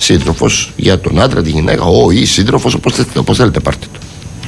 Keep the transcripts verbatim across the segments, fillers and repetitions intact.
σύντροφος για τον άντρα, τη γυναίκα, ο ή σύντροφος, όπως, όπως θέλετε πάρτε το.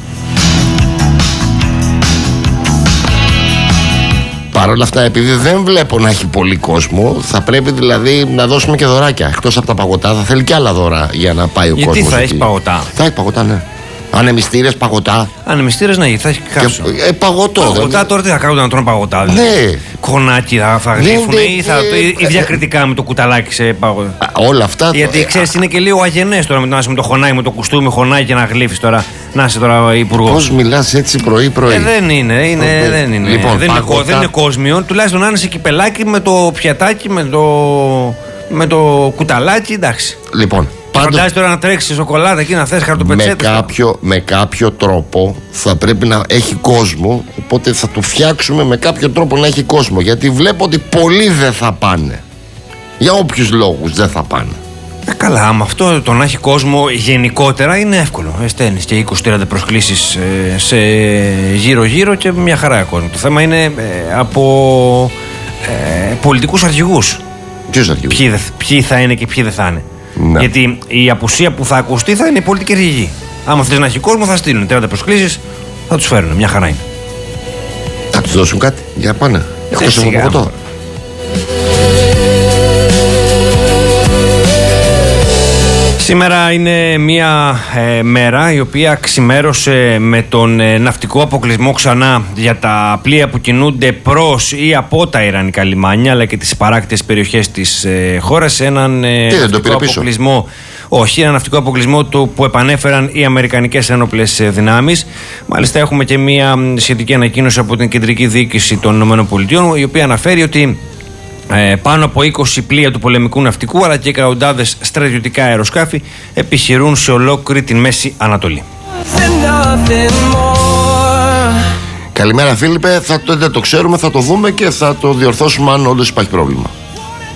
Παρ' όλα αυτά, επειδή δεν βλέπω να έχει πολύ κόσμο, θα πρέπει δηλαδή να δώσουμε και δωράκια. Εκτός από τα παγωτά, θα θέλει και άλλα δώρα για να πάει ο κόσμος. Γιατί θα εκεί. έχει παγωτά. Θα έχει παγωτά, ναι. Ανεμιστήρες, παγωτά. Ανεμιστήρες, ναι, θα έχει κάψο. Ε, παγωτό. Παγωτά δεν... τώρα τι θα κάνουν να τρώνε παγωτά. Δηλαδή. Ναι. Κονάκι θα, θα γλύφουν ναι, ή, θα, ε, ή διακριτικά με το κουταλάκι σε παγωτά. Όλα αυτά. Γιατί το... ξέρεις, είναι και λίγο αγενές τώρα με το να είσαι με το χωνάκι, με το κουστούμι χωνάκι και να γλύφεις τώρα. Να είσαι τώρα υπουργός. Πώς μιλάς έτσι πρωί-πρωί. Ε, δεν είναι, είναι, okay. δεν είναι. Λοιπόν, δεν, παγωτά... είναι δεν είναι κόσμιο. Τουλάχιστον να είσαι κυπελάκι με το πιατάκι, με το, με το κουταλάκι, εντάξει. Λοιπόν. Φαντάζεσαι τώρα να τρέξει σοκολάτα εκεί να θες χαρτοπετσέτες. Με κάποιο, με κάποιο τρόπο θα πρέπει να έχει κόσμο. Οπότε θα το φτιάξουμε με κάποιο τρόπο να έχει κόσμο. Γιατί βλέπω ότι πολλοί δεν θα πάνε. Για όποιους λόγους δεν θα πάνε. Ε, καλά, άμα αυτό το να έχει κόσμο γενικότερα είναι εύκολο. Εστένεις και είκοσι τριάντα προσκλήσεις ε, σε γύρω-γύρω και μια χαρά κόσμο. Το θέμα είναι ε, από ε, πολιτικούς αρχηγούς. Ποιους αρχηγούς? Ποιοι, ποιοι θα είναι και ποιοι δεν θα είναι. Ναι. Γιατί η απουσία που θα ακουστεί θα είναι η πολιτική αρχηγή. Άμα θες να έχει κόσμο, θα στείλουν τριάντα προσκλήσεις, θα τους φέρουν. Μια χαρά είναι. Θα τους δώσουν κάτι για πάνε. Εκτός από παγωτό. Σήμερα είναι μια ε, μέρα η οποία ξημέρωσε με τον ε, ναυτικό αποκλεισμό ξανά για τα πλοία που κινούνται προς ή από τα ιρανικά λιμάνια αλλά και τις παράκτιες περιοχές της ε, χώρας. Έναν ε, Τι, ναυτικό αποκλεισμό, όχι, ένα ναυτικό αποκλεισμό του που επανέφεραν οι αμερικανικές ένοπλες δυνάμεις. Μάλιστα έχουμε και μια σχετική ανακοίνωση από την κεντρική διοίκηση των ΗΠΑ, η οποία αναφέρει ότι Ε, πάνω από είκοσι πλοία του πολεμικού ναυτικού αλλά και εκατοντάδες στρατιωτικά αεροσκάφη επιχειρούν σε ολόκληρη την Μέση Ανατολή. Καλημέρα Φίλιππε, θα το, δεν το ξέρουμε, θα το δούμε και θα το διορθώσουμε αν όντως υπάρχει πρόβλημα.